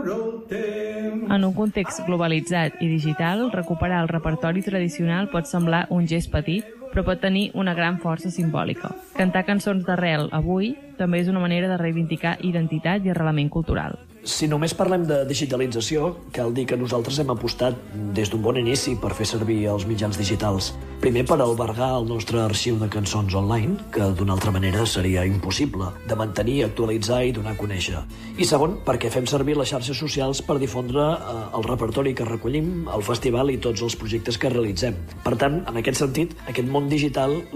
En un context globalitzat i digital, recuperar el repertori tradicional pot semblar un gest petit, però pot tenir una gran força simbòlica. Cantar cançons d'arrel avui també és una manera de reivindicar identitat i arrelament cultural. Si només parlem de digitalització, cal dir que nosaltres hem apostat des d'un bon inici per fer servir els mitjans digitals. Primer, per albergar el nostre arxiu de cançons online, que d'una altra manera seria impossible, de mantenir, actualitzar i donar a conèixer. I segon, perquè fem servir les xarxes socials per difondre el repertori que recollim, el festival i tots els projectes que realitzem. Per tant, en aquest sentit, aquest món digital